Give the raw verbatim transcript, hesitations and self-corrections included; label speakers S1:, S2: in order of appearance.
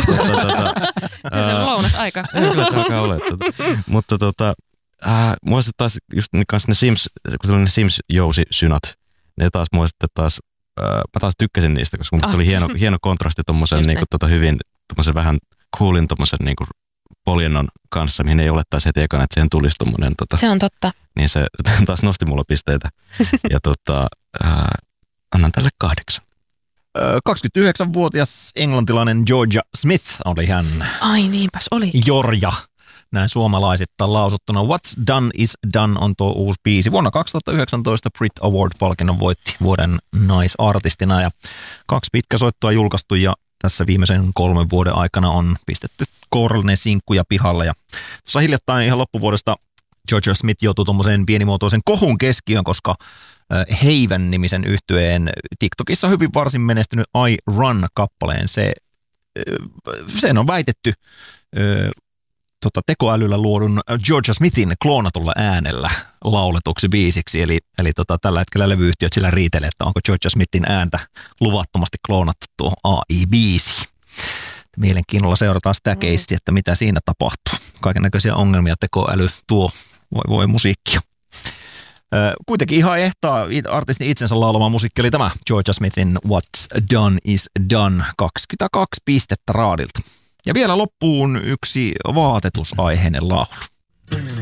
S1: mutta, tota,
S2: se on lounasaika.
S1: Kyllä se alkaa olla. Tota. Mutta tota, äh, mua sitten taas just ne, ne Sims, kun tuli ne Sims-jousi-synat, ne taas mua sitten taas, äh, mä taas tykkäsin niistä, koska oh. se oli hieno, hieno kontrasti tommosen niinku, tota, hyvin, tommosen vähän coolin tommosen niinku poljennon kanssa, mihin ei olettaisi heti ekana, että siihen tulisi tommonen. Tota,
S2: se on totta.
S1: Niin se taas nosti mulla pisteitä. Ja tota, äh, annan tälle kahdeksan.
S3: kaksikymmentäyhdeksänvuotias englantilainen Georgia Smith oli hän.
S2: Ai niinpäs oli.
S3: Jorja, näin suomalaisittain lausuttuna. What's Done is Done on tuo uusi biisi. Vuonna kaksituhattayhdeksäntoista Brit Award-palkinnon voitti vuoden naisartistina ja kaksi pitkäsoittoa julkaistu ja tässä viimeisen kolmen vuoden aikana on pistetty kourallinen sinkkuja pihalle. Ja tuossa hiljattain ihan loppuvuodesta Georgia Smith joutui tuommoiseen pienimuotoisen kohun keskiöön, koska Haven-nimisen yhtyeen TikTokissa hyvin varsin menestynyt I Run-kappaleen. Se, sen on väitetty tota, tekoälyllä luodun Georgia Smithin kloonatulla äänellä lauletuksi biisiksi. Eli, eli tota, tällä hetkellä levyyhtiöt sillä riitelee, että onko Georgia Smithin ääntä luvattomasti kloonattu tuo A I-biisi. Mielenkiinnolla seurataan sitä keissiä, että mitä siinä tapahtuu. Kaikennäköisiä ongelmia tekoäly tuo, voi voi musiikkia. Kuitenkin ihan ehtaa artistin itsensä laulama musiikki oli tämä Georgia Smithin What's Done is Done, kaksikymmentäkaksi pistettä raadilta. Ja vielä loppuun yksi vaatetusaiheinen laulu.